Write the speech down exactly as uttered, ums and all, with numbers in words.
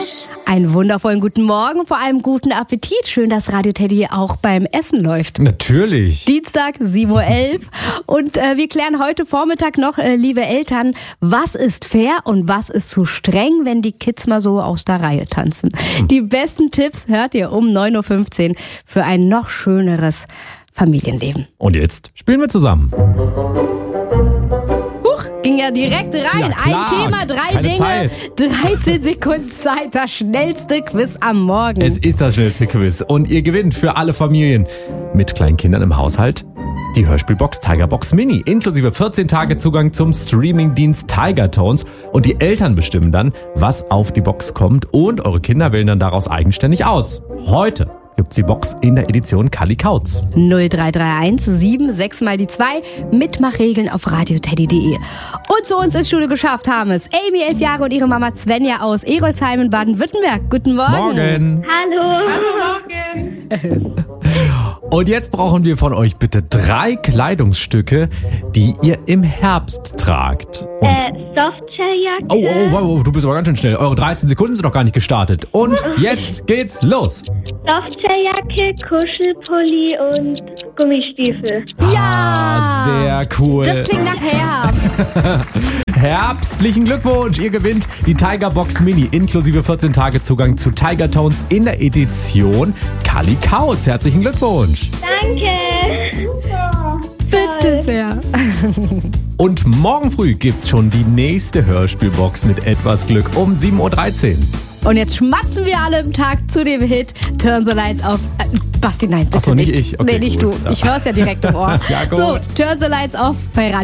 Einen wundervollen guten Morgen, vor allem guten Appetit. Schön, dass Radio Teddy auch beim Essen läuft. Natürlich. Dienstag, sieben Uhr elf. Und äh, wir klären heute Vormittag noch, äh, liebe Eltern, was ist fair und was ist zu streng, wenn die Kids mal so aus der Reihe tanzen. Hm. Die besten Tipps hört ihr um neun Uhr fünfzehn für ein noch schöneres Familienleben. Und jetzt spielen wir zusammen. Ging ja direkt rein. Ja, klar. Ein Thema, drei Keine Dinge, Zeit. dreizehn Sekunden Zeit. Das schnellste Quiz am Morgen. Es ist das schnellste Quiz und ihr gewinnt für alle Familien mit kleinen Kindern im Haushalt die Hörspielbox Tigerbox Mini, inklusive vierzehn Tage Zugang zum Streamingdienst Tiger Tones. Und die Eltern bestimmen dann, was auf die Box kommt, und eure Kinder wählen dann daraus eigenständig aus. Heute gibt's die Box in der Edition Kali Kautz. null drei drei eins sieben sechs mal die zwei. Mitmachregeln auf radioteddy punkt de. Und zu uns ins Studio geschafft haben es Amy, elf Jahre, und ihre Mama Svenja aus Erolsheim in Baden-Württemberg. Guten Morgen. Morgen. Hallo. Hallo, morgen. Und jetzt brauchen wir von euch bitte drei Kleidungsstücke, die ihr im Herbst tragt. Und Äh, Softshell-Jacke. oh, oh, oh, oh, du bist aber ganz schön schnell. Eure dreizehn Sekunden sind noch gar nicht gestartet. Und jetzt geht's los. Softshell-Jacke, Kuschelpulli und Gummistiefel. Ja! Ah, sehr cool. Das klingt nach Herbst. Herbstlichen Glückwunsch. Ihr gewinnt die Tigerbox Mini inklusive vierzehn Tage Zugang zu Tiger Tones in der Edition Kali Kautz. Herzlichen Glückwunsch. Danke. Super. Bitte sehr. Und morgen früh gibt's schon die nächste Hörspielbox mit etwas Glück um sieben Uhr dreizehn. Und jetzt schmatzen wir alle im Takt zu dem Hit Turn the Lights Off. Äh, Basti, nein, bitte Ach so, nicht nicht. ich? Okay, nee, nicht gut. du. Ich hör's ja direkt im Ohr. Ja, gut. So, Turn the Lights Off bei Radio